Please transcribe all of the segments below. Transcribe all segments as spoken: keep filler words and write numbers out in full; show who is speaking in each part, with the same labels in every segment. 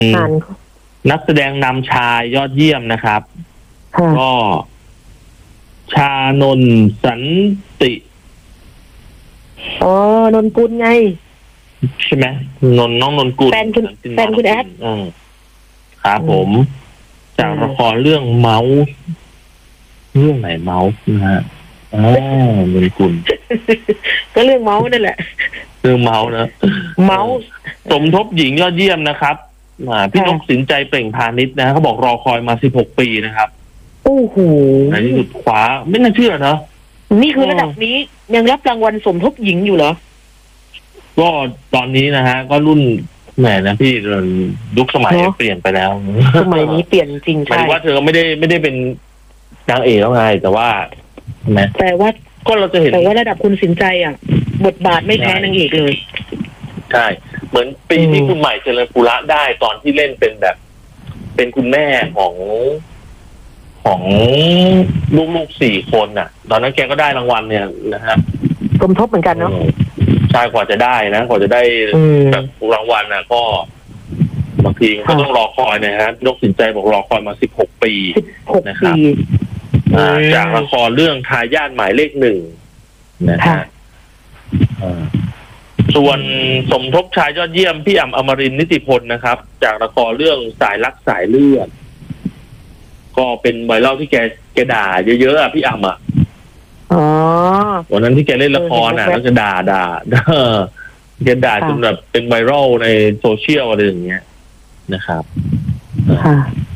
Speaker 1: อ่าน
Speaker 2: นักแสดงนำชายยอดเยี่ยมนะครับ
Speaker 1: ค่ะ
Speaker 2: ก็ ชานนท์สันติ
Speaker 1: อ๋อนนกุลไง
Speaker 2: ใช่ไหมนนน้องนนกุล
Speaker 1: แฟนคุณแฟนคุณแอด
Speaker 2: อืมครับผม จาก
Speaker 1: อืม
Speaker 2: ละครเรื่องเมาส์เรื่องไหนเมาส์นะฮะอ๋อนนกุล
Speaker 1: ก็เรื่องเมาส์นั่นแหละ
Speaker 2: เรื่องเมาส์นะ
Speaker 1: เมาส์
Speaker 2: สมทบหญิงยอดเยี่ยมนะครับอ่าพี่น
Speaker 1: ค่ะ
Speaker 2: กสินใจเปล่งพาณิชย์นะเขาบอกรอคอยมาสิบหกปีนะครับ
Speaker 1: โอ้โห
Speaker 2: ในที่สุดคว้าไม่น่าเชื่อเนอะ
Speaker 1: นี่คือระดับนี้ยังรับรางวัลสมทบหญิงอยู่เหรอ
Speaker 2: ก็ตอนนี้นะฮะ ก็รุ่นแหมนะพี่ยุคสมัย
Speaker 1: เนอะ
Speaker 2: เปลี่ยนไปแล้ว
Speaker 1: สมัยนี้เปลี่ยนจริง
Speaker 2: หมาย
Speaker 1: ใช่
Speaker 2: ถึงว่าเธอไม่ได้ไม่ได้เป็นนางเอกแล้วไง แต่ว่าใช่ไหม
Speaker 1: แต่ว่า
Speaker 2: ก็เราจะเห็น
Speaker 1: แต่ว่าระดับคุณสินใจอ่ะ บทบาทไม่แพ้นางเอกเลย
Speaker 2: ใช่ เหมือนปี
Speaker 1: อืม
Speaker 2: ที่คุณใหม่เจริญปุระได้ตอนที่เล่นเป็นแบบ เป็นคุณแม่ของของลูกๆสี่คนน่ะ ตอนนั้นแกก็ได้รางวัลเนี่ยนะฮะ
Speaker 1: สมทบเหมือนกันเนาะ
Speaker 2: ใช่กว่าจะได้นะกว่าจะได้
Speaker 1: อืม
Speaker 2: แบบรางวัลน่ะ ก็บางทีมันก็
Speaker 1: ค่ะ
Speaker 2: ต้องรอคอยนะฮะนกสินใจบอกรอคอยมาสิบหกปี
Speaker 1: สิบหก
Speaker 2: นะครับ
Speaker 1: ปี
Speaker 2: อ่า
Speaker 1: อืม
Speaker 2: จากละครเรื่องทายาทหมายเลขหนึ่งนะ
Speaker 1: ค่ะ
Speaker 2: ฮะอ่าส่วนสมทบชายยอดเยี่ยมพี่อ่ำอมรินทร์นิติพลนะครับ จากละครเรื่องสายรักสายเลือด ก็เป็นไวรัลที่แกแกด่าเยอะๆอ่ะพี่อ่ำอ่ะ
Speaker 1: อ๋อ
Speaker 2: วันนั้นที่แกเล่นละครอ่ะ
Speaker 1: เออเห็นแว๊บ
Speaker 2: แล้วจะด่าด่า เออแกด่า
Speaker 1: ค่ะ
Speaker 2: จนแบบเป็นไวรัลในโซเชียลอะไรอย่างเงี้ยนะครับ
Speaker 1: ค่ะ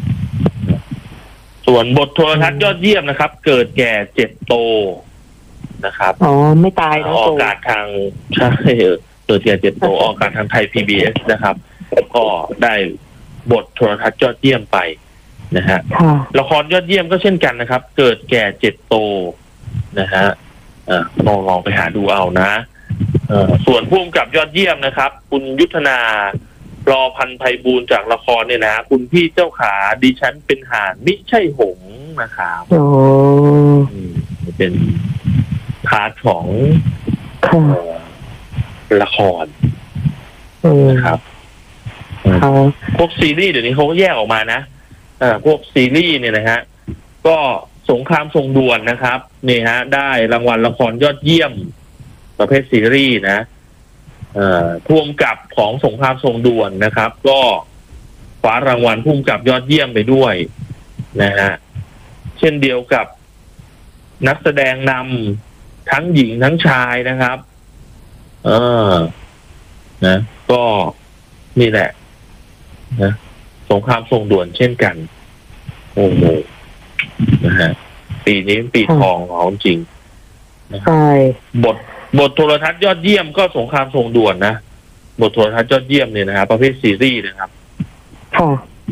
Speaker 2: ส่วนบทโทรทัศน์ยอดเยี่ยมนะครับ เกิดแก่เจ็บโตนะครับ
Speaker 1: อ๋อ ไม่ตายเน
Speaker 2: อ
Speaker 1: อะ
Speaker 2: อก
Speaker 1: โต
Speaker 2: อากาศทางใช่เกิดแก่เจ็บโตออกอากาศทางไทย พี บี เอส นะครับ ก็ได้บทโทรทัศน์ยอดเยี่ยมไปนะฮะ
Speaker 1: ค่ะ
Speaker 2: ละครยอดเยี่ยมก็เช่นกันนะครับ เกิดแก่เจ็บโตนะฮะเอ่อลองลองไปหาดูเอานะเอ่อส่วนผู้กำกับยอดเยี่ยมนะครับ คุณยุทธนารอพันธ์ไพบูลย์จากละครเนี่ยนะ คุณพี่เจ้าขาดิฉันเป็นห่านมิใช่หงส์นะครับ
Speaker 1: โอ้
Speaker 2: อืมเป็นพาร์ทของ
Speaker 1: ค่ะ
Speaker 2: เอ่อละคร
Speaker 1: อืม
Speaker 2: นะครับ
Speaker 1: ค่ะ
Speaker 2: พวกซีรีส์เดี๋ยวนี้เขาก็แยกออกมานะอ่าพวกซีรีส์เนี่ยนะฮะ ก็สงครามทรงด่วนนะครับนี่ฮะ ได้รางวัลละครยอดเยี่ยม ประเภทซีรีส์นะเอ่อผู้กำกับของสงครามทรงด่วนนะครับ ก็คว้ารางวัลผู้กำกับยอดเยี่ยมไปด้วยนะฮะเช่นเดียวกับนักแสดงนำทั้งหญิงทั้งชายนะครับ เออนะ ก็นี่แหละนะสงครามทรงด่วนเช่นกัน โอ้โหนะฮะปีนี้เป็นปีทองของเขาจริง
Speaker 1: ใช่
Speaker 2: บทบทโทรทัศน์ยอดเยี่ยมก็สงครามทรงด่วนนะบทโทรทัศน์ยอดเยี่ยมเนี่ยนะครับประเภทซีรีส์นะครับ
Speaker 1: ค่ะ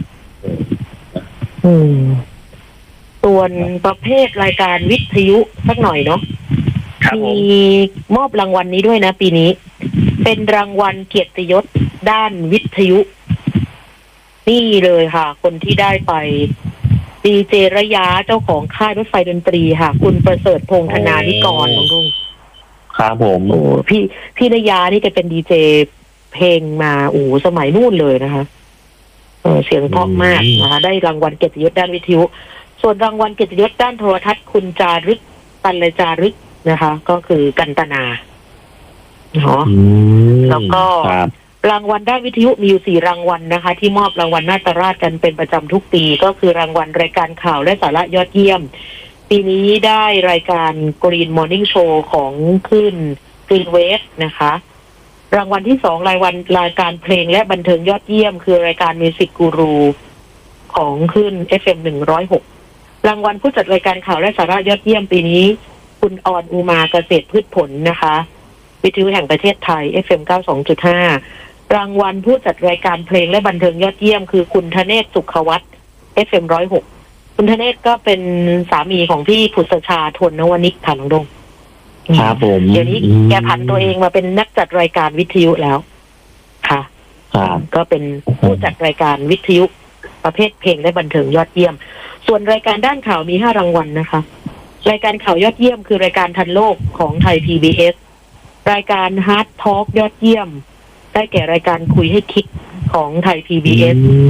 Speaker 1: อืม ส่วนประเภทรายการวิทยุสักหน่อยเนาะ
Speaker 2: ครับผม
Speaker 1: มีมอบรางวัลนี้ด้วยนะปีนี้ เป็นรางวัลเกียรติยศด้านวิทยุ นี่เลยค่ะ คนที่ได้ไปดีเจระยะเจ้าของค่ายรถไฟดนตรีค่ะ คุณประเสริฐพงษ์ธนานิกรน้องรุ่ง
Speaker 2: ครับผม
Speaker 1: โอ้พี่พี่ระยะนี่แกเป็นดีเจเพลงมาโอ้สมัยนู่นเลยนะคะเออเสียงเพราะมากนะคะ ได้รางวัลเกียรติยศด้านวิทยุ ส่วนรางวัลเกียรติยศด้านโทรทัศน์คุณจารึกปันเลยจารึกนะคะ ก็คือกันตนาเนาะ
Speaker 2: อืม
Speaker 1: แล้วก็
Speaker 2: ครับ
Speaker 1: รางวัลด้านวิทยุมีอยู่สี่รางวัลนะคะ ที่มอบรางวัลนาตราชกันเป็นประจำทุกปี ก็คือรางวัลรายการข่าวและสาระยอดเยี่ยม ปีนี้ได้รายการ Green Morning Show ของขึ้น Green Wave นะคะ รางวัลที่สองรายวันรายการเพลงและบันเทิงยอดเยี่ยม คือรายการ Music Guru ของขึ้น เอฟ เอ็ม หนึ่งร้อยหก รางวัลผู้จัดรายการข่าวและสาระยอดเยี่ยมปีนี้ คุณออนอุมาเกษตรพืชผลนะคะ วิทยุแห่งประเทศไทย เอฟ เอ็ม เก้าสิบสองจุดห้า รางวัลผู้จัดรายการเพลงและบันเทิงยอดเยี่ยม คือคุณธเนศสุขวัฒน์ เอฟ เอ็ม หนึ่งร้อยหก คุณธเนศก็เป็นสามีของพี่ผุษชาทนนวนิกค่ะน้องดง
Speaker 2: ครับผม
Speaker 1: เดี๋ยวนี้แกผันตัวเองมาเป็นนักจัดรายการวิทยุแล้วค่ะ
Speaker 2: ครับ
Speaker 1: ก็เป็นผู้จัดรายการวิทยุประเภทเพลงและบันเทิงยอดเยี่ยม ส่วนรายการด้านข่าวมีห้ารางวัลนะคะ รายการข่าวยอดเยี่ยมคือรายการทันโลกของไทย พี บี เอส รายการฮาร์ดทอล์กยอดเยี่ยม ได้แก่รายการคุยให้คิดของไทย พี บี เอส